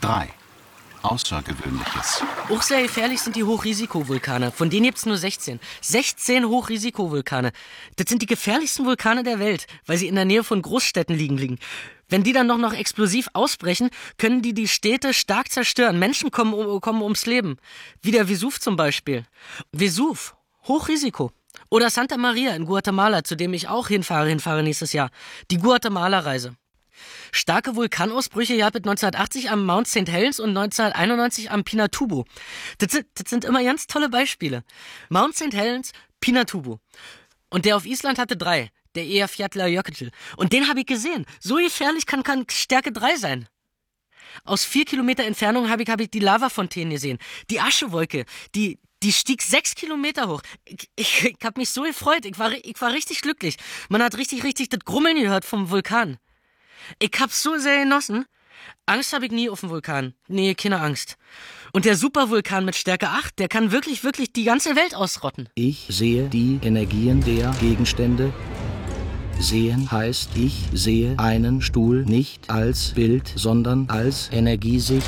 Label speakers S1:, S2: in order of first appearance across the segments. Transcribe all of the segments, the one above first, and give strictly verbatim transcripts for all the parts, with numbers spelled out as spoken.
S1: drei. Außergewöhnliches.
S2: Auch sehr gefährlich sind die Hochrisikovulkane. Von denen gibt's nur sechzehn. sechzehn Hochrisikovulkane. Das sind die gefährlichsten Vulkane der Welt, weil sie in der Nähe von Großstädten liegen liegen. Wenn die dann noch, noch explosiv ausbrechen, können die die Städte stark zerstören. Menschen kommen, um, kommen ums Leben. Wie der Vesuv zum Beispiel. Vesuv, Hochrisiko. Oder Santa Maria in Guatemala, zu dem ich auch hinfahre, hinfahre nächstes Jahr. Die Guatemala-Reise. Starke Vulkanausbrüche gab es neunzehnhundertachtzig am Mount Saint Helens und neunzehnhunderteinundneunzig am Pinatubo. Das sind, das sind immer ganz tolle Beispiele. Mount Saint Helens, Pinatubo. Und der auf Island hatte drei. Der Eyjafjallajökull. Und den habe ich gesehen. So gefährlich kann, kann Stärke drei sein. Aus vier Kilometer Entfernung habe ich, habe ich die Lavafontänen gesehen. Die Aschewolke, die, die stieg sechs Kilometer hoch. Ich, ich, ich habe mich so gefreut. Ich war, ich war richtig glücklich. Man hat richtig, richtig das Grummeln gehört vom Vulkan. Ich hab's so sehr genossen. Angst habe ich nie auf dem Vulkan. Nee, keine Angst. Und der Supervulkan mit Stärke acht, der kann wirklich, wirklich die ganze Welt ausrotten.
S3: Ich sehe die Energien der Gegenstände. Sehen heißt, ich sehe einen Stuhl nicht als Bild, sondern als Energiesicht.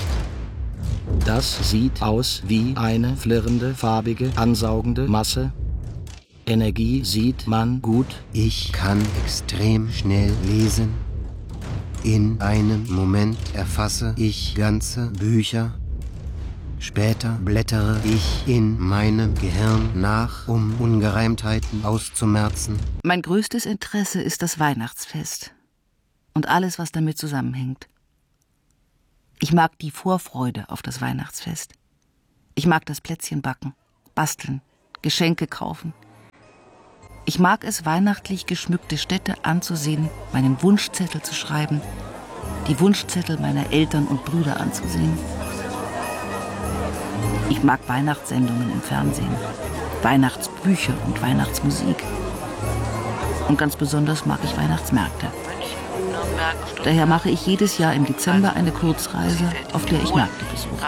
S3: Das sieht aus wie eine flirrende, farbige, ansaugende Masse. Energie sieht man gut.
S4: Ich kann extrem schnell lesen. In einem Moment erfasse ich ganze Bücher. Später blättere ich in meinem Gehirn nach, um Ungereimtheiten auszumerzen.
S5: Mein größtes Interesse ist das Weihnachtsfest und alles, was damit zusammenhängt. Ich mag die Vorfreude auf das Weihnachtsfest. Ich mag das Plätzchenbacken, basteln, Geschenke kaufen. Ich mag es, weihnachtlich geschmückte Städte anzusehen, meinen Wunschzettel zu schreiben, die Wunschzettel meiner Eltern und Brüder anzusehen. Ich mag Weihnachtssendungen im Fernsehen, Weihnachtsbücher und Weihnachtsmusik. Und ganz besonders mag ich Weihnachtsmärkte. Daher mache ich jedes Jahr im Dezember eine Kurzreise, auf der ich Märkte besuche.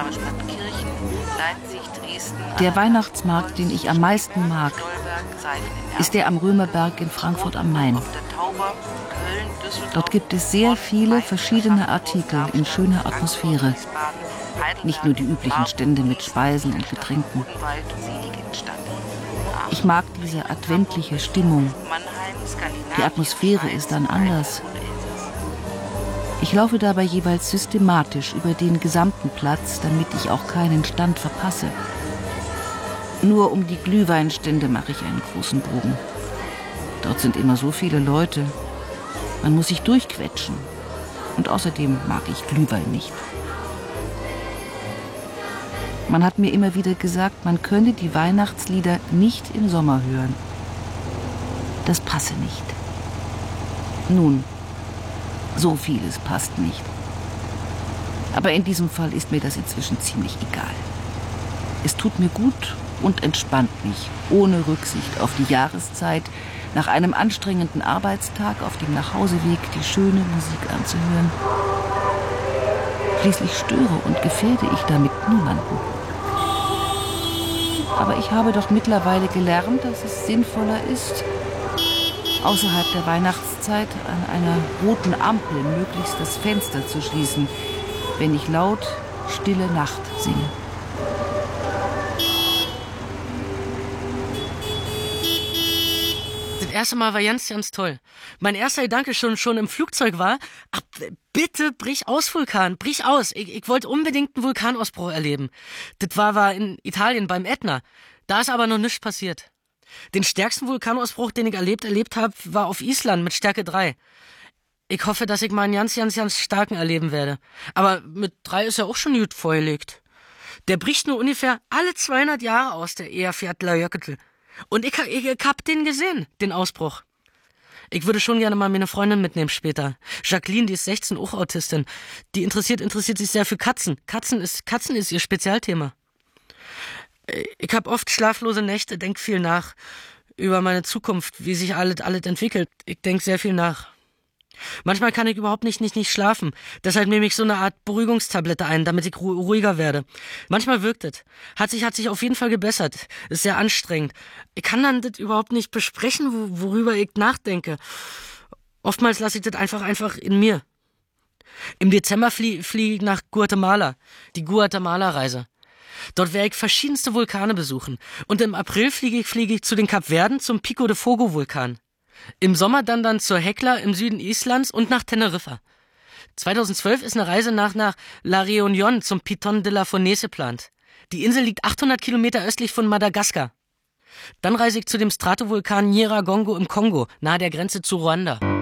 S5: Der Weihnachtsmarkt, den ich am meisten mag, ist der am Römerberg in Frankfurt am Main. Dort gibt es sehr viele verschiedene Artikel in schöner Atmosphäre. Nicht nur die üblichen Stände mit Speisen und Getränken. Ich mag diese adventliche Stimmung. Die Atmosphäre ist dann anders. Ich laufe dabei jeweils systematisch über den gesamten Platz, damit ich auch keinen Stand verpasse. Nur um die Glühweinstände mache ich einen großen Bogen. Dort sind immer so viele Leute. Man muss sich durchquetschen. Und außerdem mag ich Glühwein nicht. Man hat mir immer wieder gesagt, man könne die Weihnachtslieder nicht im Sommer hören. Das passe nicht. Nun, so vieles passt nicht. Aber in diesem Fall ist mir das inzwischen ziemlich egal. Es tut mir gut und entspannt mich, ohne Rücksicht auf die Jahreszeit, nach einem anstrengenden Arbeitstag auf dem Nachhauseweg die schöne Musik anzuhören. Schließlich störe und gefährde ich damit niemanden. Aber ich habe doch mittlerweile gelernt, dass es sinnvoller ist, außerhalb der Weihnachtszeit an einer roten Ampel möglichst das Fenster zu schließen, wenn ich laut Stille Nacht singe.
S2: Das erste Mal war ganz, ganz toll. Mein erster Gedanke schon, schon im Flugzeug war, ach, bitte brich aus, Vulkan, brich aus. Ich, ich wollte unbedingt einen Vulkanausbruch erleben. Das war, war in Italien beim Ätna. Da ist aber noch nichts passiert. Den stärksten Vulkanausbruch, den ich erlebt, erlebt habe, war auf Island mit Stärke drei. Ich hoffe, dass ich mal einen ganz, ganz, ganz starken erleben werde. Aber mit drei ist ja auch schon gut vorgelegt. Der bricht nur ungefähr alle zweihundert Jahre aus, der Eyjafjallajökull. Und ich, ich, ich hab den gesehen, den Ausbruch. Ich würde schon gerne mal meine Freundin mitnehmen später. Jacqueline, die ist sechzehn, auch Autistin. Die interessiert, interessiert sich sehr für Katzen. Katzen ist, Katzen ist ihr Spezialthema. Ich habe oft schlaflose Nächte, denk viel nach über meine Zukunft, wie sich alles, alles entwickelt. Ich denk sehr viel nach. Manchmal kann ich überhaupt nicht, nicht, nicht schlafen. Deshalb nehme ich so eine Art Beruhigungstablette ein, damit ich ru- ruhiger werde. Manchmal wirkt es. Hat sich, hat sich auf jeden Fall gebessert. Ist sehr anstrengend. Ich kann dann das überhaupt nicht besprechen, wo, worüber ich nachdenke. Oftmals lasse ich das einfach, einfach in mir. Im Dezember flie fliege ich nach Guatemala, die Guatemala-Reise. Dort werde ich verschiedenste Vulkane besuchen. Und im April fliege ich, fliege ich zu den Kapverden zum Pico de Fogo-Vulkan. Im Sommer dann dann zur Hekla im Süden Islands und nach Teneriffa. zweitausendzwölf ist eine Reise nach, nach La Réunion zum Piton de la Fournaise geplant. Die Insel liegt achthundert Kilometer östlich von Madagaskar. Dann reise ich zu dem Stratovulkan Nyiragongo im Kongo, nahe der Grenze zu Ruanda.